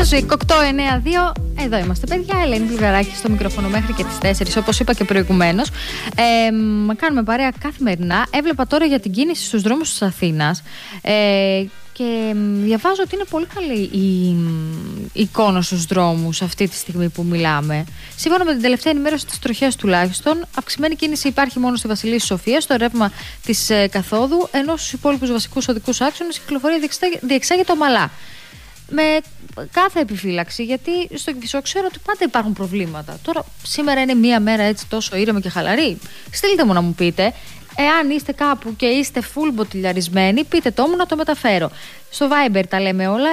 2892. Εδώ είμαστε, παιδιά. Ελένη Βλουγαράκη στο μικρόφωνο μέχρι και τις 4, όπως είπα και προηγουμένως. Κάνουμε παρέα καθημερινά. Έβλεπα τώρα για την κίνηση στους δρόμους της Αθήνας και διαβάζω ότι είναι πολύ καλή η εικόνα στους δρόμους αυτή τη στιγμή που μιλάμε. Σύμφωνα με την τελευταία ενημέρωση της τροχιάς τουλάχιστον, αυξημένη κίνηση υπάρχει μόνο στη Βασιλής Σοφίας, στο ρεύμα της καθόδου, ενώ στους υπόλοιπους βασικούς οδικούς άξονες η κυκλοφορία διεξάγεται ομαλά. Με κάθε επιφύλαξη, γιατί στο Κηφισό ξέρω ότι πάντα υπάρχουν προβλήματα. Τώρα, σήμερα είναι μία μέρα έτσι τόσο ήρεμη και χαλαρή. Στείλτε μου να μου πείτε. Εάν είστε κάπου και είστε full μποτιλιαρισμένοι, πείτε το μου να το μεταφέρω. Στο Viber τα λέμε όλα,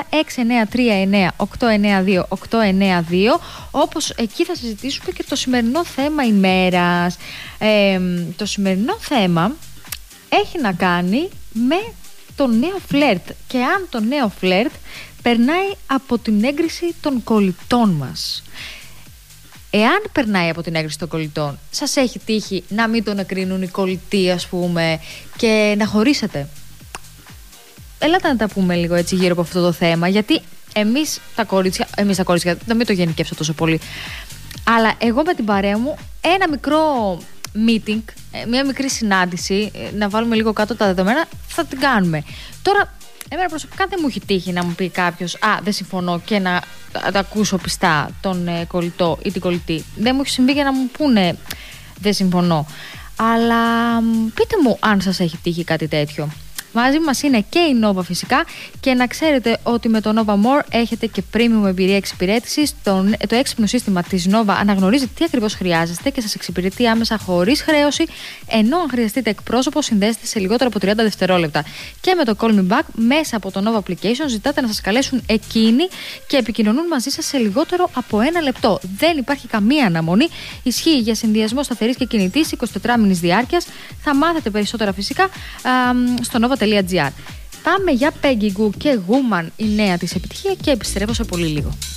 6939-892-892, όπως εκεί θα συζητήσουμε και το σημερινό θέμα ημέρας. Το σημερινό θέμα έχει να κάνει με το νέο φλερτ και αν το νέο φλερτ περνάει από την έγκριση των κολλητών μας. Εάν περνάει από την έγκριση των κολλητών, σας έχει τύχει να μην τον εκρίνουν οι κολλητοί, ας πούμε, και να χωρίσετε? Έλατε να τα πούμε λίγο έτσι γύρω από αυτό το θέμα, γιατί εμείς τα κορίτσια, να μην το γενικεύσω τόσο πολύ, αλλά εγώ με την παρέα μου ένα μικρό meeting, μια μικρή συνάντηση, να βάλουμε λίγο κάτω τα δεδομένα, θα την κάνουμε. Τώρα, εμένα προσωπικά δεν μου έχει τύχει να μου πει κάποιος δεν συμφωνώ και να τα ακούσω πιστά τον κολλητό ή την κολλητή. Δεν μου έχει συμβεί για να μου πούνε δεν συμφωνώ. Αλλά πείτε μου αν σας έχει τύχει κάτι τέτοιο. Μαζί μας είναι και η Nova φυσικά, και να ξέρετε ότι με το Nova More έχετε και premium εμπειρία εξυπηρέτησης. Το έξυπνο σύστημα της Nova αναγνωρίζει τι ακριβώς χρειάζεστε και σας εξυπηρετεί άμεσα χωρίς χρέωση, ενώ αν χρειαστείτε εκπρόσωπο συνδέστε σε λιγότερο από 30 δευτερόλεπτα. Και με το Call Me Back μέσα από το Nova Application ζητάτε να σας καλέσουν εκείνοι και επικοινωνούν μαζί σας σε λιγότερο από 1 λεπτό. Δεν υπάρχει καμία αναμονή. Ισχύει για συνδυασμό σταθερής και κινητής 24 μήνης διάρκειας. Θα μάθετε περισσότερα φυσικά στο nova.gr. Πάμε για Peggy Gou και Woman, η νέα της επιτυχία, και επιστρέφω σε πολύ λίγο.